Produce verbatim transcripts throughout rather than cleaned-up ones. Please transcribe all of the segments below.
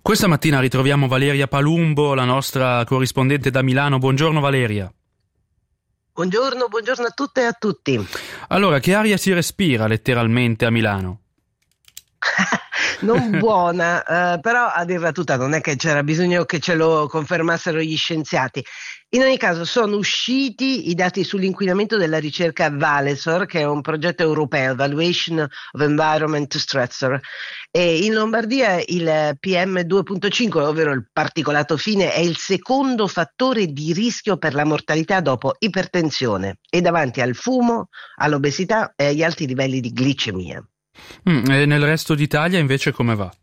Questa mattina ritroviamo Valeria Palumbo, la nostra corrispondente da Milano. Buongiorno Valeria. Buongiorno, buongiorno a tutte e a tutti. Allora, che aria si respira letteralmente a Milano? Non buona, eh, però a dirla tutta non è che c'era bisogno che ce lo confermassero gli scienziati. In ogni caso sono usciti i dati sull'inquinamento della ricerca Valesor, che è un progetto europeo, Valuation of Environment Stressor, e in Lombardia il P M due virgola cinque, ovvero il particolato fine, è il secondo fattore di rischio per la mortalità dopo ipertensione e davanti al fumo, all'obesità e agli alti livelli di glicemia. Mm, e nel resto d'Italia invece come va?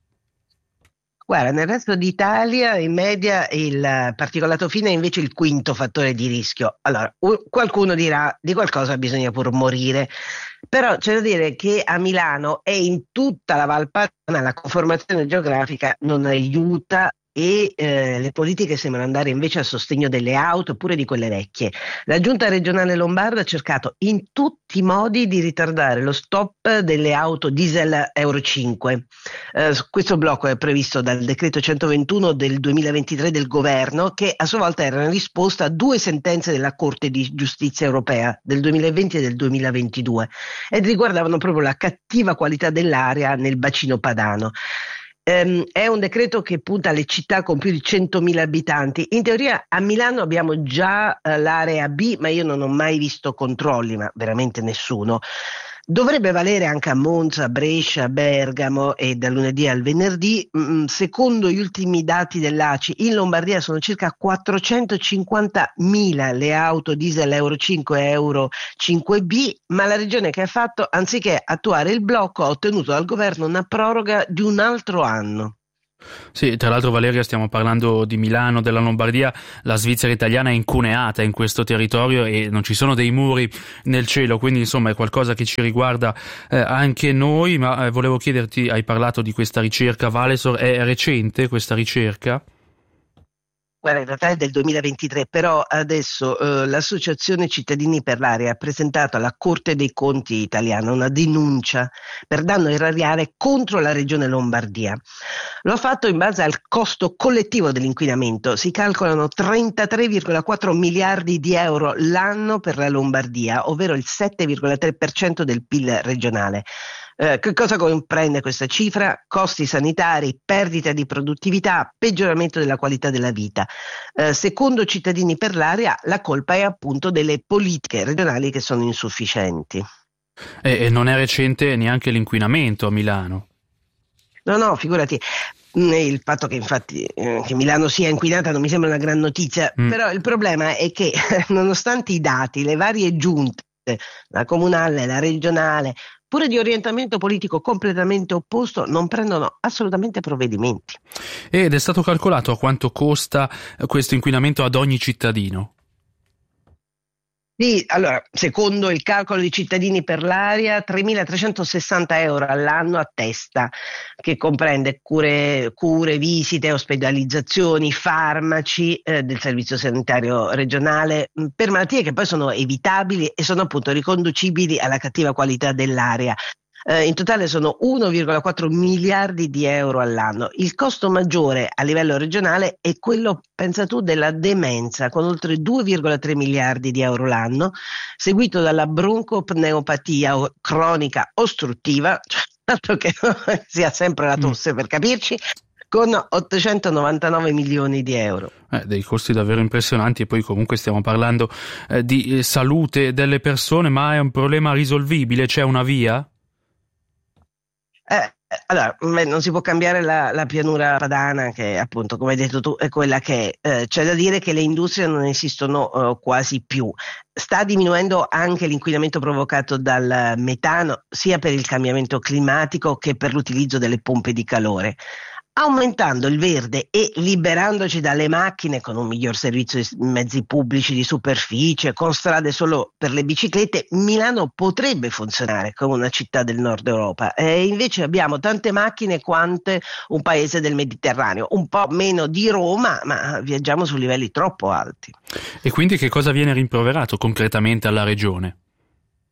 Guarda, nel resto d'Italia in media il particolato fine è invece il quinto fattore di rischio. Allora, u- qualcuno dirà di qualcosa bisogna pur morire, però c'è da dire che a Milano e in tutta la Valpadana la conformazione geografica non aiuta e eh, le politiche sembrano andare invece a sostegno delle auto oppure di quelle vecchie. La giunta regionale lombarda ha cercato in tutti i modi di ritardare lo stop delle auto diesel Euro cinque. Eh, questo blocco è previsto dal decreto centoventuno del duemilaventitré del governo, che a sua volta era in risposta a due sentenze della Corte di Giustizia europea del duemilaventi e del duemilaventidue ed riguardavano proprio la cattiva qualità dell'aria nel bacino padano. Um, è un decreto che punta alle città con più di centomila abitanti. In teoria a Milano abbiamo già uh, l'area B, ma io non ho mai visto controlli, ma veramente nessuno. Dovrebbe valere anche a Monza, Brescia, Bergamo e dal lunedì al venerdì. Mm, secondo gli ultimi dati dell'A C I, in Lombardia sono circa quattrocentocinquantamila le auto diesel Euro cinque e Euro cinque B, ma la regione che ha fatto, anziché attuare il blocco, ha ottenuto dal governo una proroga di un altro anno. Sì, tra l'altro Valeria stiamo parlando di Milano, della Lombardia, la Svizzera italiana è incuneata in questo territorio e non ci sono dei muri nel cielo, quindi insomma è qualcosa che ci riguarda eh, anche noi, ma eh, volevo chiederti, hai parlato di questa ricerca Valesor, è recente questa ricerca? Guarda, in realtà è del duemilaventitré, però adesso eh, l'Associazione Cittadini per l'Aria ha presentato alla Corte dei Conti italiana una denuncia per danno erariale contro la Regione Lombardia. Lo ha fatto in base al costo collettivo dell'inquinamento. Si calcolano trentatré virgola quattro miliardi di euro l'anno per la Lombardia, ovvero il sette virgola tre per cento del P I L regionale. Eh, che cosa comprende questa cifra? Costi sanitari, perdita di produttività, peggioramento della qualità della vita. Eh, secondo Cittadini per l'Aria, la colpa è appunto delle politiche regionali che sono insufficienti. E, e non è recente neanche l'inquinamento a Milano. No, no, figurati. Il fatto che infatti eh, che Milano sia inquinata non mi sembra una gran notizia, mm. però il problema è che nonostante i dati, le varie giunte, la comunale, la regionale, pure di orientamento politico completamente opposto, non prendono assolutamente provvedimenti. Ed è stato calcolato a quanto costa questo inquinamento ad ogni cittadino? Sì, allora, secondo il calcolo di Cittadini per l'Aria, tremilatrecentosessanta euro all'anno a testa, che comprende cure, cure, visite, ospedalizzazioni, farmaci eh, del servizio sanitario regionale mh, per malattie che poi sono evitabili e sono appunto riconducibili alla cattiva qualità dell'aria. Eh, in totale sono uno virgola quattro miliardi di euro all'anno. Il costo maggiore a livello regionale è quello, pensa tu, della demenza, con oltre due virgola tre miliardi di euro l'anno, seguito dalla broncopneumopatia cronica ostruttiva, cioè tanto che sia sempre la tosse per capirci, con ottocentonovantanove milioni di euro. Eh, dei costi davvero impressionanti, e poi comunque stiamo parlando eh, di eh, salute delle persone, ma è un problema risolvibile? C'è una via? Eh, allora, beh, non si può cambiare la, la pianura padana, che appunto, come hai detto tu, è quella che è. Eh, c'è da dire che le industrie non esistono uh, quasi più. Sta diminuendo anche l'inquinamento provocato dal metano, sia per il cambiamento climatico che per l'utilizzo delle pompe di calore. Aumentando il verde e liberandoci dalle macchine, con un miglior servizio di mezzi pubblici di superficie, con strade solo per le biciclette, Milano potrebbe funzionare come una città del nord Europa. E invece abbiamo tante macchine quante un paese del Mediterraneo, un po' meno di Roma, ma viaggiamo su livelli troppo alti. E quindi che cosa viene rimproverato concretamente alla regione?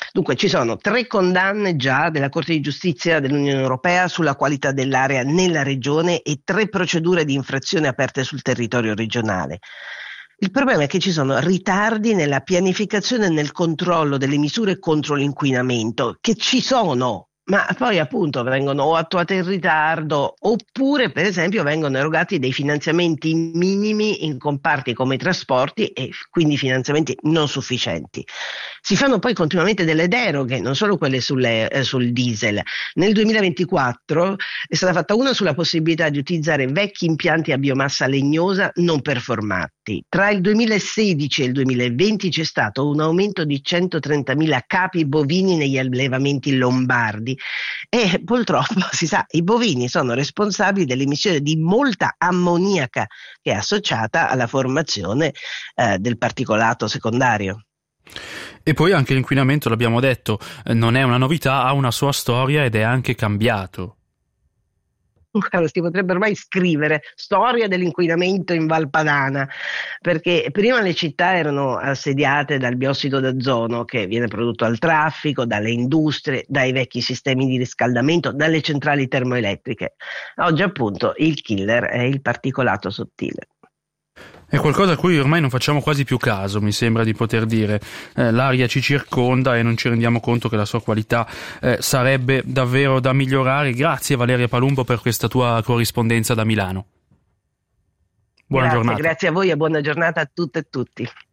Dunque ci sono tre condanne già della Corte di Giustizia dell'Unione Europea sulla qualità dell'aria nella regione e tre procedure di infrazione aperte sul territorio regionale. Il problema è che ci sono ritardi nella pianificazione e nel controllo delle misure contro l'inquinamento, che ci sono, ma poi appunto vengono o attuate in ritardo oppure per esempio vengono erogati dei finanziamenti minimi in comparti come i trasporti e quindi finanziamenti non sufficienti. Si fanno poi continuamente delle deroghe, non solo quelle sulle, eh, sul diesel. Nel duemilaventiquattro è stata fatta una sulla possibilità di utilizzare vecchi impianti a biomassa legnosa non performanti. Tra il duemilasedici e il duemilaventi c'è stato un aumento di centotrentamila capi bovini negli allevamenti lombardi e purtroppo si sa i bovini sono responsabili dell'emissione di molta ammoniaca che è associata alla formazione eh, del particolato secondario. E poi anche l'inquinamento, l'abbiamo detto, non è una novità, ha una sua storia ed è anche cambiato. Si potrebbe ormai scrivere storia dell'inquinamento in Val Padana, perché prima le città erano assediate dal biossido d'azono che viene prodotto dal traffico, dalle industrie, dai vecchi sistemi di riscaldamento, dalle centrali termoelettriche. Oggi appunto il killer è il particolato sottile. È qualcosa a cui ormai non facciamo quasi più caso, mi sembra di poter dire. Eh, l'aria ci circonda e non ci rendiamo conto che la sua qualità eh, sarebbe davvero da migliorare. Grazie Valeria Palumbo per questa tua corrispondenza da Milano. Buona Grazie, giornata. grazie a voi e buona giornata a tutte e tutti.